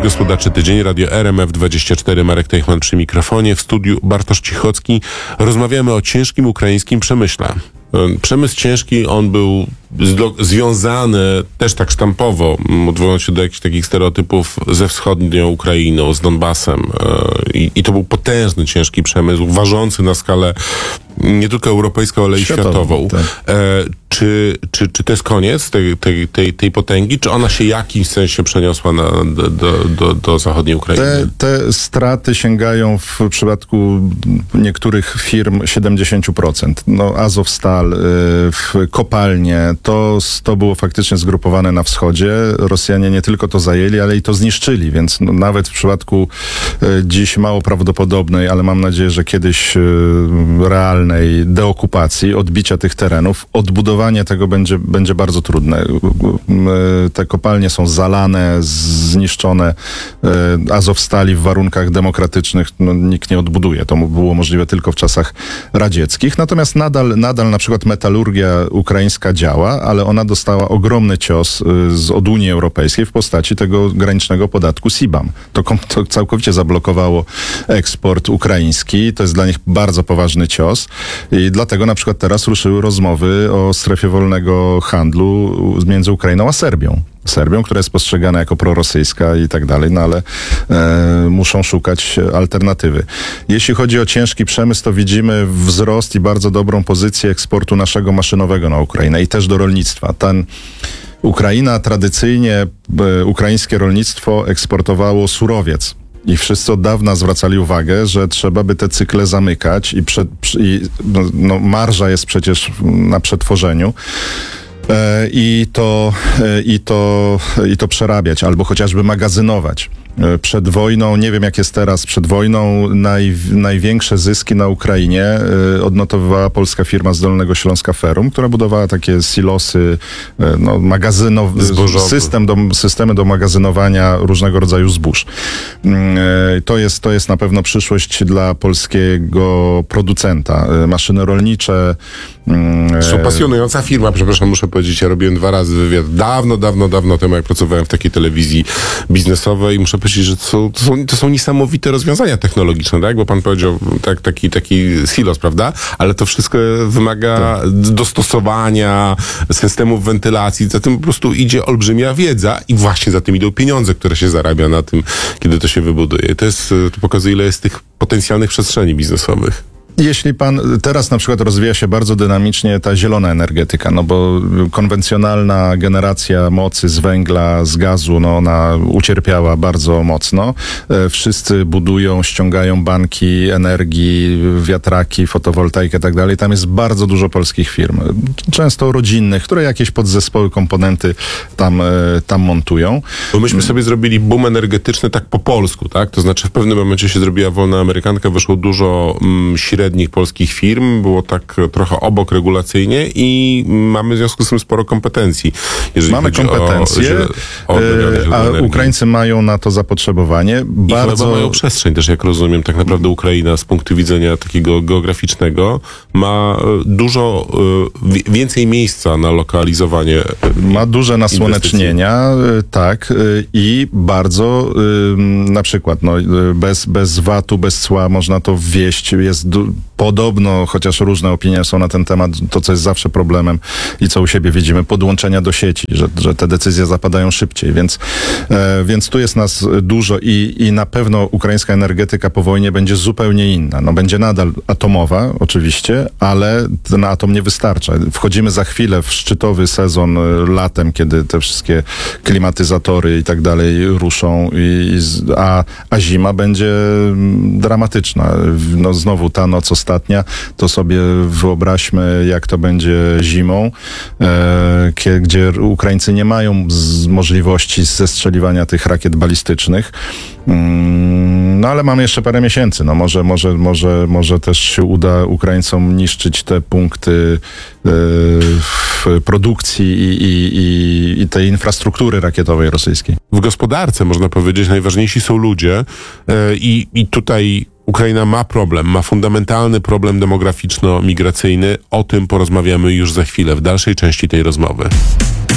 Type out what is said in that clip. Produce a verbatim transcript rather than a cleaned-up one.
Gospodarczy Tydzień, Radio R M F dwadzieścia cztery, Marek Teichman przy mikrofonie, w studiu Bartosz Cichocki. Rozmawiamy o ciężkim ukraińskim przemyśle. Przemysł ciężki, on był związany też tak sztampowo, odwołując się do jakichś takich stereotypów, ze wschodnią Ukrainą, z Donbasem. I, i to był potężny, ciężki przemysł, ważący na skalę nie tylko europejską, ale i światową. światową. Tak. E, czy, czy, czy to jest koniec tej, tej, tej, tej potęgi? Czy ona się w jakimś sensie przeniosła na, do, do, do zachodniej Ukrainy? Te, te straty sięgają w przypadku niektórych firm siedemdziesiąt procent. No, Azovstal, y, kopalnie, to, to było faktycznie zgrupowane na wschodzie. Rosjanie nie tylko to zajęli, ale i to zniszczyli, więc no, nawet w przypadku y, dziś mało prawdopodobnej, ale mam nadzieję, że kiedyś y, realnej deokupacji, odbicia tych terenów, odbudowanie tego będzie, będzie bardzo trudne. Te kopalnie są zalane, zniszczone. Azovstali w warunkach demokratycznych no, nikt nie odbuduje. To było możliwe tylko w czasach radzieckich. Natomiast nadal, nadal na przykład metalurgia ukraińska działa, ale ona dostała ogromny cios z, od Unii Europejskiej w postaci tego granicznego podatku C B A M. To, to całkowicie zablokowało eksport ukraiński. To jest dla nich bardzo poważny cios. I dlatego na przykład teraz ruszyły rozmowy o strefie wolnego handlu między Ukrainą a Serbią. Serbią, która jest postrzegana jako prorosyjska i tak dalej, no ale e, muszą szukać alternatywy. Jeśli chodzi o ciężki przemysł, to widzimy wzrost i bardzo dobrą pozycję eksportu naszego maszynowego na Ukrainę i też do rolnictwa. Ten Ukraina tradycyjnie, e, ukraińskie rolnictwo eksportowało surowiec. I wszyscy od dawna zwracali uwagę, że trzeba by te cykle zamykać i, przed, i no, no, marża jest przecież na przetworzeniu. E, i, to, e, i, to, i to przerabiać, albo chociażby magazynować. Przed wojną, nie wiem jak jest teraz, przed wojną naj, największe zyski na Ukrainie y, odnotowywała polska firma z Dolnego Śląska Ferrum, która budowała takie silosy, y, no, magazynow, system do, systemy do magazynowania różnego rodzaju zbóż. Y, to jest, to jest na pewno przyszłość dla polskiego producenta. Y, maszyny rolnicze. Y, Są pasjonująca firma, przepraszam, muszę powiedzieć, ja robiłem dwa razy wywiad dawno, dawno, dawno temu, jak pracowałem w takiej telewizji biznesowej i muszę powiedzieć, że to są, to są, to są niesamowite rozwiązania technologiczne, tak? Bo pan powiedział tak, taki, taki silos, prawda? Ale to wszystko wymaga tak. dostosowania systemów wentylacji. Za tym po prostu idzie olbrzymia wiedza i właśnie za tym idą pieniądze, które się zarabia na tym, kiedy to się wybuduje. To jest, to pokazuje, ile jest tych potencjalnych przestrzeni biznesowych. Jeśli pan, teraz na przykład rozwija się bardzo dynamicznie ta zielona energetyka, no bo konwencjonalna generacja mocy z węgla, z gazu, no ona ucierpiała bardzo mocno. Wszyscy budują, ściągają banki energii, wiatraki, fotowoltaikę i tak dalej. Tam jest bardzo dużo polskich firm, często rodzinnych, które jakieś podzespoły, komponenty tam, tam montują. Bo myśmy sobie zrobili boom energetyczny tak po polsku, tak? To znaczy w pewnym momencie się zrobiła wolna amerykanka, wyszło dużo mm, średnich polskich firm, było tak trochę obok regulacyjnie i mamy w związku z tym sporo kompetencji. Mamy kompetencje, o, o, o, a Ukraińcy mają na to zapotrzebowanie. Bardzo... I mają przestrzeń też, jak rozumiem, tak naprawdę Ukraina z punktu widzenia takiego geograficznego ma dużo więcej miejsca na lokalizowanie. Ma duże nasłonecznienia, tak, i bardzo na przykład no, bez, bez V A T-u, bez cła można to wwieźć. Jest podobno, chociaż różne opinie są na ten temat, to co jest zawsze problemem i co u siebie widzimy, podłączenia do sieci, że, że te decyzje zapadają szybciej, więc, e, więc tu jest nas dużo i, i na pewno ukraińska energetyka po wojnie będzie zupełnie inna. No, będzie nadal atomowa oczywiście, ale na atom nie wystarcza. Wchodzimy za chwilę w szczytowy sezon latem, kiedy te wszystkie klimatyzatory i tak dalej ruszą, i, a, a zima będzie dramatyczna. No znowu ta noc ostatnia, to sobie wyobraźmy, jak to będzie zimą, e, gdzie Ukraińcy nie mają z możliwości zestrzeliwania tych rakiet balistycznych. Mm, no ale mamy jeszcze parę miesięcy. No może, może, może, może też się uda Ukraińcom niszczyć te punkty e, w produkcji i, i, i, i tej infrastruktury rakietowej rosyjskiej. W gospodarce, można powiedzieć, najważniejsi są ludzie e, i, i tutaj Ukraina ma problem, ma fundamentalny problem demograficzno-migracyjny. O tym porozmawiamy już za chwilę w dalszej części tej rozmowy.